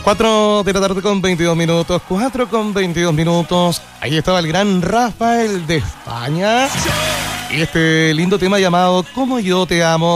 4 de la tarde con 22 minutos. 4 con 22 minutos. Ahí estaba el gran Rafael de España. Y este lindo tema llamado Como yo te amo.